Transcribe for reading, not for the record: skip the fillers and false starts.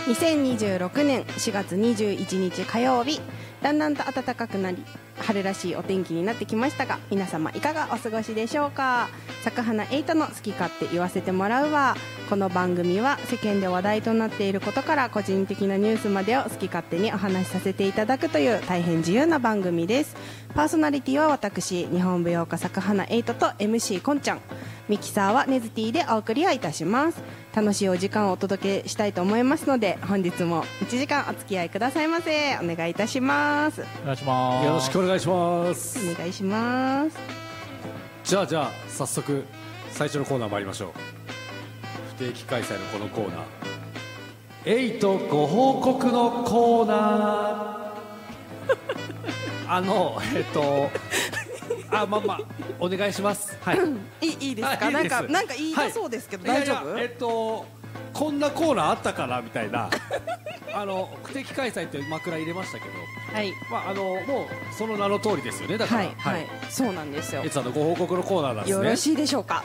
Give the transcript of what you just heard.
2026年4月21日火曜日、だんだんと暖かくなり春らしいお天気になってきましたが、皆様いかがお過ごしでしょうか。坂花8の好き勝手言わせてもらうわ。この番組は世間で話題となっていることから個人的なニュースまでを好き勝手にお話しさせていただくという大変自由な番組です。パーソナリティは私、日本舞踊家坂花8と MC こんちゃん、ミキサーはネズティでお送りをいたします。楽しいお時間をお届けしたいと思いますので、本日も1時間お付き合いくださいませ。お願いいたします。 お願いします。 よろしくお願いします。 お願いします。 じゃあ早速最初のコーナー参りましょう。不定期開催のこのコーナー、8ご報告のコーナーまあお願いします。はい。 いいですか。なんか言いたそうですけど、大丈夫？ こんなコーナーあったかなみたいな不定期開催って枕入れましたけど、 はい。 もうその名の通りですよね。だからはい、そうなんですよ。 いつご報告のコーナーなんですね。 よろしいでしょうか。